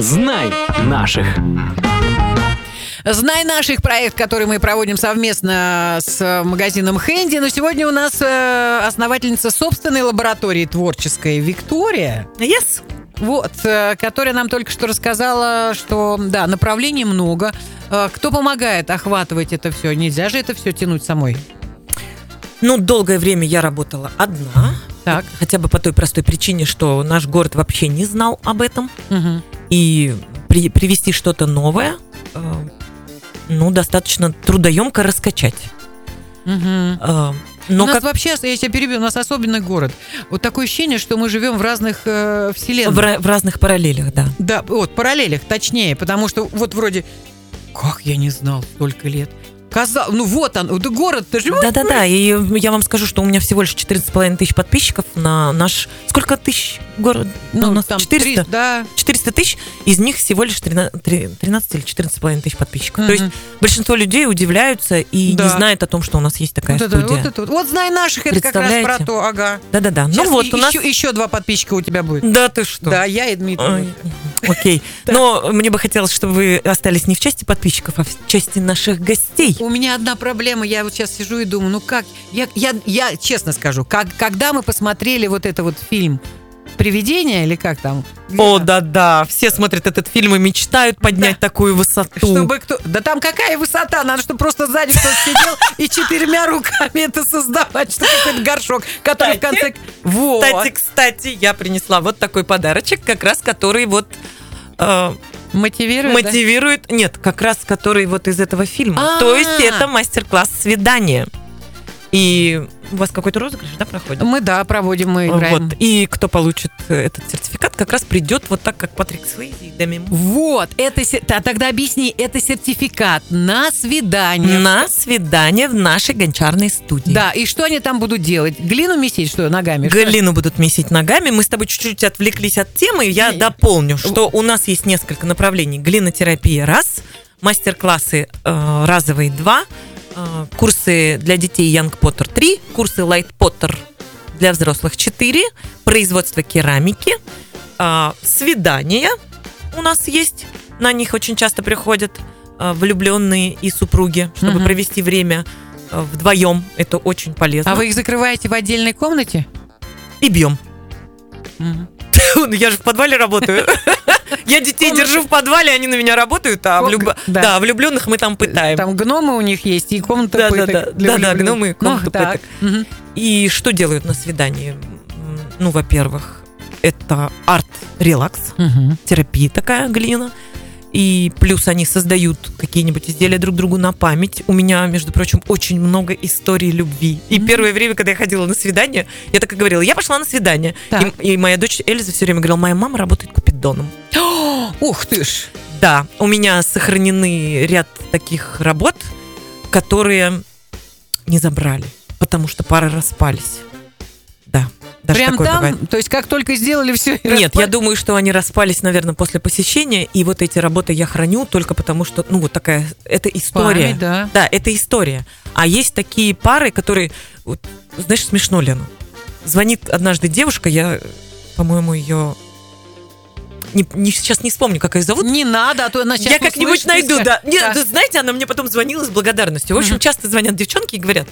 «Знай наших». «Знай наших» — проект, который мы проводим совместно с магазином Handy. Но сегодня у нас основательница собственной лаборатории творческой Виктория. Yes. Вот, которая нам только что рассказала, что, да, направлений много. Кто помогает охватывать это все? Нельзя же это все тянуть самой. Ну, долгое время я работала одна. Так. Хотя бы по той простой причине, что наш город вообще не знал об этом. Угу. И привести что-то новое, достаточно трудоемко раскачать. Угу. Но у нас вообще, я тебя перебью, у нас особенный город. Вот такое ощущение, что мы живем в разных вселенных. В разных параллелях, да. Да, вот, параллелях, точнее, потому что вот вроде, как я не знал столько лет. Ну вот он, город-то живет. Да-да-да, и я вам скажу, что у меня всего лишь 14,5 тысяч подписчиков на наш... Сколько тысяч город? Ну, у нас там 400? 300, да. 400 тысяч, из них всего лишь 13 или 14,5 тысяч подписчиков. Угу. То есть большинство людей удивляются и не знают о том, что у нас есть такая студия. Вот «Знай наших» — это как раз про то, ага. Да-да-да. Сейчас ну вот у нас... еще 2 подписчика у тебя будет. Да ты что? Да, я и Дмитрий. Окей. Но мне бы хотелось, чтобы вы остались не в части подписчиков, а в части наших гостей. У меня одна проблема. Я вот сейчас сижу и думаю, ну как... Я честно скажу, когда мы посмотрели вот это вот фильм «Привидение» или как там? О, да-да, все смотрят этот фильм и мечтают поднять такую высоту. Чтобы кто... Да там какая высота? Надо, чтобы просто сзади кто-то сидел и 4 руками это создавать, что какой-то горшок, который в конце... Вот. Кстати, я принесла вот такой подарочек, как раз который вот... Мотивирует. Да? Нет, как раз который вот из этого фильма. То есть это мастер-класс «Свидание». И у вас какой-то розыгрыш, да, проходит? Мы, да, проводим, мы играем. Вот. И кто получит этот сертификат, как раз придет вот так, как Патрик Суэйзи и Деми Мур. Вот, тогда объясни, это сертификат на свидание. На свидание в нашей гончарной студии. Да, и что они там будут делать? Глину месить, что, ногами? Глину будут месить ногами. Мы с тобой чуть-чуть отвлеклись от темы. Я дополню, что у нас есть несколько направлений. Глинотерапия – раз, мастер-классы разовые – 2, курсы для детей Young Potter 3, курсы Light Potter для взрослых 4, производство керамики, свидания у нас есть, на них очень часто приходят влюбленные и супруги, чтобы провести время вдвоем, это очень полезно. А вы их закрываете в отдельной комнате? И бьем. Я же в подвале работаю. Я детей держу в подвале, они на меня работают, а влюбленных мы там пытаем. Там гномы у них есть и комната пыток. Да, гномы и комната пыток. И что делают на свидании? Ну, во-первых, это арт-релакс, терапия такая, глина. И плюс они создают какие-нибудь изделия друг другу на память. У меня, между прочим, очень много историй любви. И первое время, когда я ходила на свидание, я так и говорила, я пошла на свидание. И моя дочь Эльза все время говорила, моя мама работает купидоном. Ух ты ж! Да, у меня сохранены ряд таких работ, которые не забрали, потому что пары распались. Да. Даже прям там? Бывает. То есть как только сделали все? Нет, я думаю, что они распались, наверное, после посещения, и вот эти работы я храню только потому, что, вот такая, это история. Память, да. Да, это история. А есть такие пары, которые, вот, знаешь, смешно, Лена. Звонит однажды девушка, я, по-моему, ее... сейчас не вспомню, как ее зовут. Не надо, а то она сейчас я как-нибудь найду, да. Да. Знаете, она мне потом звонила с благодарностью. В общем, часто звонят девчонки и говорят...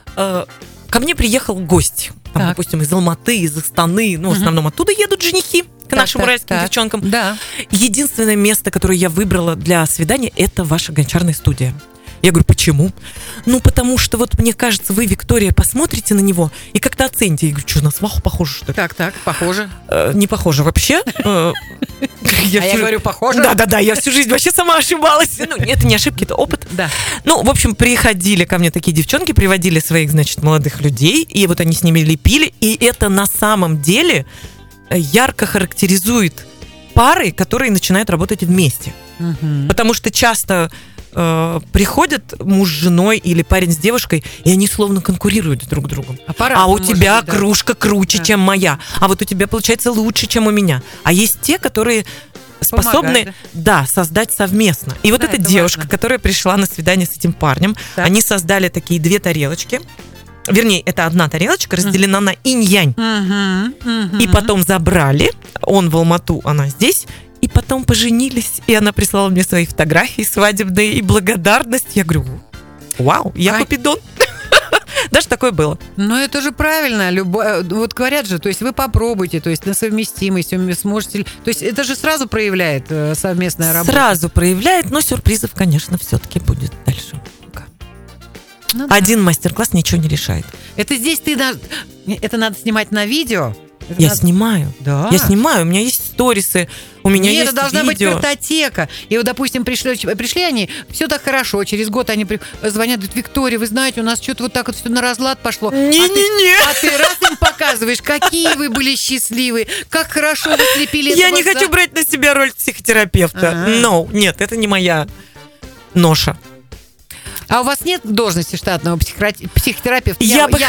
Ко мне приехал гость, там, допустим, из Алматы, из Астаны, в основном оттуда едут женихи к нашим уральским девчонкам. Да. Единственное место, которое я выбрала для свидания, это ваша гончарная студия. Я говорю, почему? Потому что вот мне кажется, вы, Виктория, посмотрите на него и как-то оцените. Я говорю, что, на сваху похоже, что ли? Так, похоже. Не похоже вообще. Я говорю, похоже? Да, я всю жизнь вообще сама ошибалась. Это не ошибки, это опыт. Да. В общем, приходили ко мне такие девчонки, приводили своих, молодых людей, и вот они с ними лепили, и это на самом деле ярко характеризует пары, которые начинают работать вместе. Потому что часто приходят муж с женой или парень с девушкой, и они словно конкурируют друг с другом. А у тебя кружка круче, чем моя. А вот у тебя получается лучше, чем у меня. А есть те, которые способны создать совместно. И вот эта девушка, которая пришла на свидание с этим парнем, они создали такие 2 тарелочки. Вернее, это одна тарелочка разделена на инь-янь. И потом забрали. Он в Алмату, она здесь. И потом поженились, и она прислала мне свои фотографии свадебные и благодарность. Я говорю, вау, я Купидон. Даже такое было. Но это же правильно. Вот говорят же, то есть вы попробуйте, то есть на совместимость вы сможете... То есть это же сразу проявляет совместная работа. Сразу проявляет, но сюрпризов, конечно, все-таки будет дальше. Ну, да. Один мастер-класс ничего не решает. Это здесь это надо снимать на видео? Я снимаю. Да. Я снимаю. У меня есть сторисы, у меня есть это должна видео. быть картотека. И вот, допустим, пришли они, все так хорошо, через год они звонят, говорят, Виктория, вы знаете, у нас что-то вот так вот все на разлад пошло. Не-не-не. А ты раз им показываешь, какие вы были счастливы, как хорошо вы слепили. Я не хочу брать на себя роль психотерапевта. Нет, это не моя ноша. А у вас нет должности штатного психотерапевта? Я бы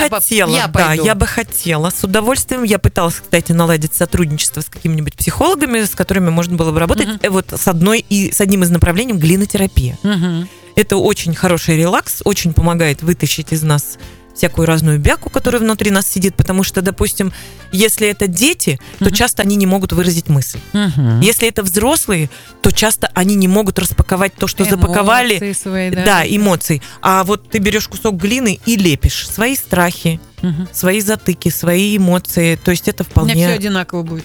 хотела. С удовольствием. Я пыталась, кстати, наладить сотрудничество с какими-нибудь психологами, с которыми можно было бы работать. Вот с одним из направлений глинотерапия. Это очень хороший релакс, очень помогает вытащить из нас всякую разную бяку, которая внутри нас сидит, потому что, допустим, если это дети, то часто они не могут выразить мысль. Если это взрослые, то часто они не могут распаковать то, что запаковали. Свои, да, эмоции. А вот ты берешь кусок глины и лепишь свои страхи, свои затыки, свои эмоции. То есть это вполне... У меня все одинаково будет.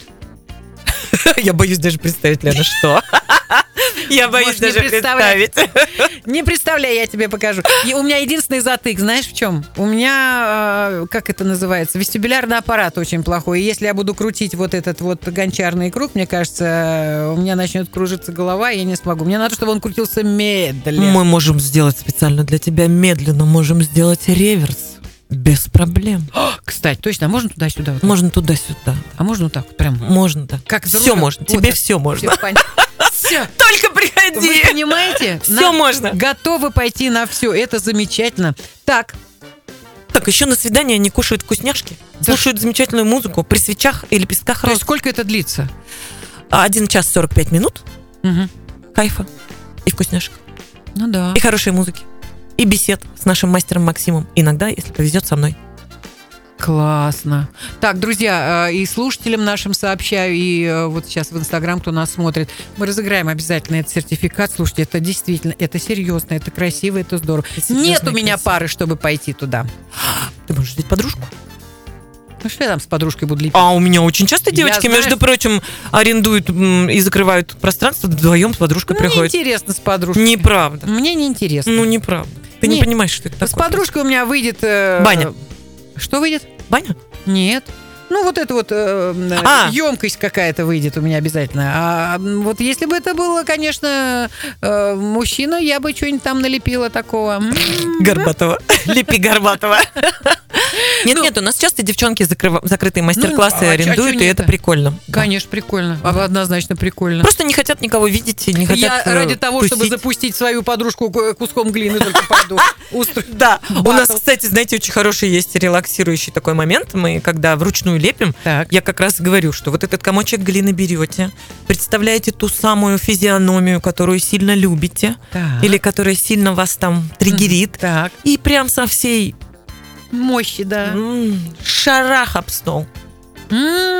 Я боюсь даже представить, Лена, что... Я боюсь даже представить. Не представляй, я тебе покажу. У меня единственный затык, знаешь, в чем? У меня, как это называется, вестибулярный аппарат очень плохой. И если я буду крутить вот этот вот гончарный круг, мне кажется, у меня начнет кружиться голова, и я не смогу. Мне надо, чтобы он крутился медленно. Мы можем сделать специально для тебя медленно, можем сделать реверс. Без проблем. Кстати, точно, а можно туда-сюда? Вот можно туда-сюда. А можно вот так вот прям? Можно, да. Как все можно, вот тебе все можно. Все. Только приходи. Вы понимаете? Все можно. Готовы пойти на все. Это замечательно. Так, еще на свидание они кушают вкусняшки, слушают замечательную музыку при свечах и лепестках роз. То есть сколько это длится? 1 час 45 минут. Кайфа и вкусняшек. Ну да. И хорошей музыки. И бесед с нашим мастером Максимом. Иногда, если повезет, со мной. Классно. Так, друзья, и слушателям нашим сообщаю, и вот сейчас в Инстаграм, кто нас смотрит, мы разыграем обязательно этот сертификат. Слушайте, это действительно, это серьезно, это красиво, это здорово. Нет у меня пары, чтобы пойти туда. Ты можешь взять подружку? Ну что я там с подружкой буду лепить? А у меня очень часто девочки, между прочим, арендуют и закрывают пространство, вдвоем с подружкой приходят. Мне интересно с подружкой. Неправда. Мне не интересно. Ну, неправда. Ты не понимаешь, что это такое. С подружкой у меня выйдет... Баня. Что выйдет? Баня? Нет. Ну, вот эта вот емкость какая-то выйдет у меня обязательно. А вот если бы это было, конечно, мужчина, я бы что-нибудь там налепила такого. Горбатого. Лепи Горбатого. Нет, у нас часто девчонки закрытые мастер-классы арендуют, и это прикольно. Конечно, прикольно. Однозначно прикольно. Просто не хотят никого видеть, не хотят Я ради того, тусить. чтобы запустить свою подружку куском глины, только пойду. Да. У нас, кстати, знаете, очень хороший есть релаксирующий такой момент. Мы, когда вручную лепим, я как раз говорю, что вот этот комочек глины берете, представляете ту самую физиономию, которую сильно любите, или которая сильно вас там триггерит, и прям со всей мощи, да. Шарах об стол. Это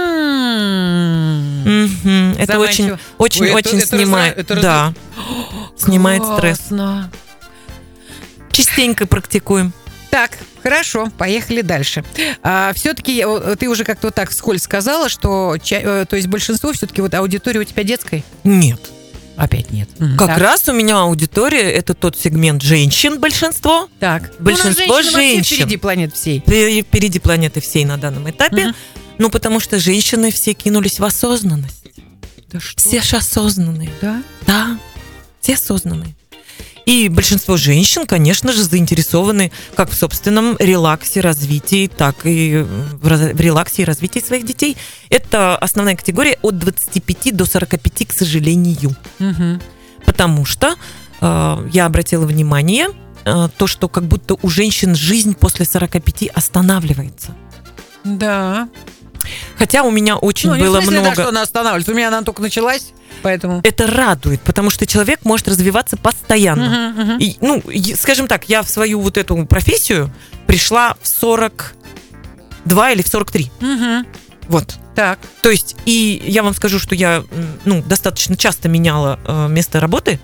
очень снимает. Да. Снимает стресс. Частенько практикуем. Так, хорошо, поехали дальше. Все-таки ты уже как-то вот так вскользь сказала, что то есть большинство все-таки вот аудитория у тебя детской? Нет. Опять нет. Как раз у меня аудитория, это тот сегмент женщин, большинство. Так. Большинство женщин. Впереди планеты всей. Впереди планеты всей на данном этапе. Ну, потому что женщины все кинулись в осознанность. Да что? Все же осознанные. Да? Да, все осознанные. И большинство женщин, конечно же, заинтересованы как в собственном релаксе, развитии, так и в релаксе и развитии своих детей. Это основная категория от 25 до 45, к сожалению. Потому что я обратила внимание, то, что как будто у женщин жизнь после 45 останавливается. Да. Хотя у меня очень было много... Да, что она останавливается. У меня она только началась, поэтому... Это радует, потому что человек может развиваться постоянно. И, скажем так, я в свою вот эту профессию пришла в 42 или в 43. Вот. Так. То есть, и я вам скажу, что я достаточно часто меняла место работы.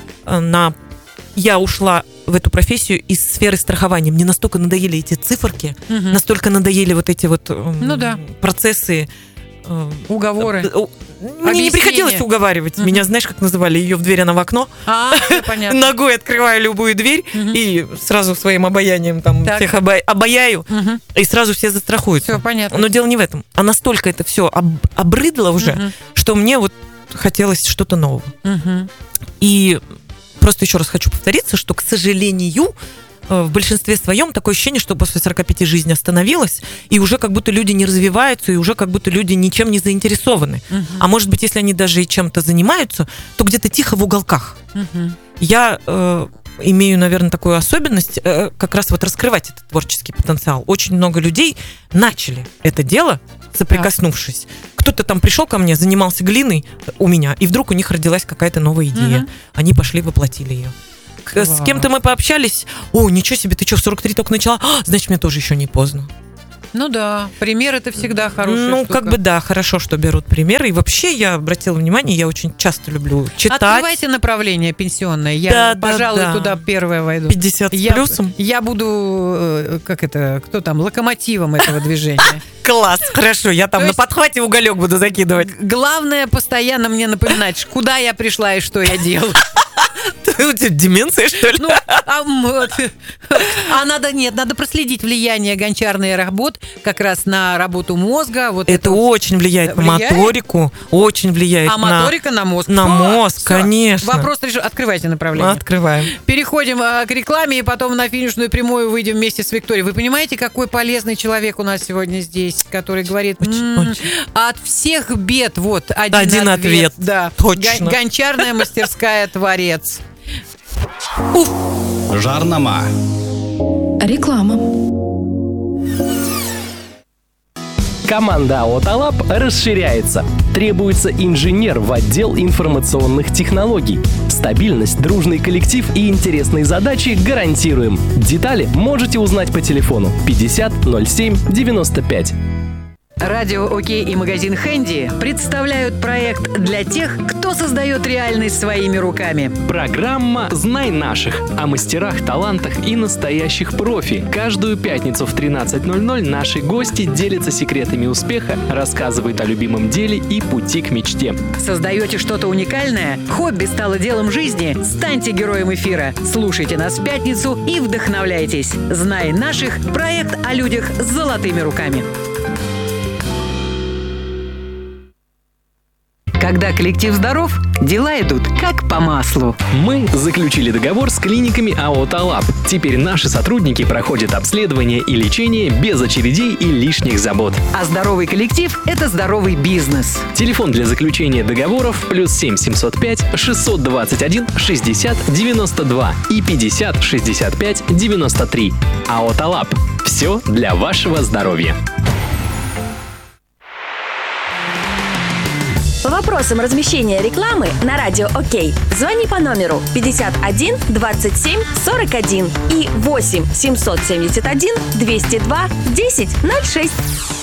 Я ушла в эту профессию из сферы страхования. Мне настолько надоели эти циферки, настолько надоели вот эти вот процессы. Уговоры. Мне не приходилось уговаривать. Меня, знаешь, как называли? Ее в дверь, она в окно. Понятно. Ногой открываю любую дверь и сразу своим обаянием там всех обаяю, и сразу все застрахуются. Все понятно. Но дело не в этом. А настолько это все обрыдло уже, что мне вот хотелось что-то нового. И просто еще раз хочу повториться, что, к сожалению, в большинстве своем такое ощущение, что после 45 жизнь остановилась, и уже как будто люди не развиваются, и уже как будто люди ничем не заинтересованы. А может быть, если они даже и чем-то занимаются, то где-то тихо в уголках. Я имею, наверное, такую особенность как раз вот раскрывать этот творческий потенциал. Очень много людей начали это дело, соприкоснувшись. Кто-то там пришел ко мне, занимался глиной у меня, и вдруг у них родилась какая-то новая идея. Они пошли, воплотили ее. С кем-то мы пообщались. О, ничего себе, ты что, в 43 только начала? Значит, мне тоже еще не поздно. Ну да, пример это всегда хорошая штука. Как бы да, хорошо, что берут примеры. И вообще я обратила внимание, я очень часто люблю читать. Открывайте направление пенсионное. Я, пожалуй, туда первая войду. 50 с плюсом. Я буду, кто там, локомотивом этого движения. Класс, хорошо, я там на подхвате уголек буду закидывать. Главное постоянно мне напоминать, куда я пришла и что я делаю. У тебя деменция, что ли? Надо проследить влияние гончарных работ как раз на работу мозга. Это очень влияет на моторику, очень влияет на... А моторика на мозг? На мозг, конечно. Вопрос решен. Открывайте направление. Открываем. Переходим к рекламе, и потом на финишную прямую выйдем вместе с Викторией. Вы понимаете, какой полезный человек у нас сегодня здесь, который говорит, от всех бед, вот, один ответ. Да. Точно. Гончарная мастерская «Творец». Жарнама. Реклама. Команда АО «Талап» расширяется. Требуется инженер в отдел информационных технологий. Стабильность, дружный коллектив и интересные задачи гарантируем. Детали можете узнать по телефону 50 07 95. Радио «Окей» и магазин «Хэнди» представляют проект для тех, кто создает реальность своими руками. Программа «Знай наших» о мастерах, талантах и настоящих профи. Каждую пятницу в 13:00 наши гости делятся секретами успеха, рассказывают о любимом деле и пути к мечте. Создаете что-то уникальное? Хобби стало делом жизни? Станьте героем эфира. Слушайте нас в пятницу и вдохновляйтесь. «Знай наших» – проект о людях с золотыми руками. Когда коллектив здоров, дела идут как по маслу. Мы заключили договор с клиниками АО «Талап». Теперь наши сотрудники проходят обследование и лечение без очередей и лишних забот. А здоровый коллектив – это здоровый бизнес. Телефон для заключения договоров +7 705 621 60 92 и 50 65 93. АО «Талап». Все для вашего здоровья. По вопросам размещения рекламы на радио «Окей» звони по номеру 51 27 41 и 8 771 202 10 06.